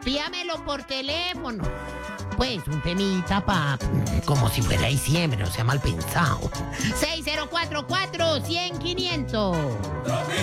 Pídamelo por teléfono. Pues un temita, como si fuera diciembre, no sea mal pensado. 6044-100500.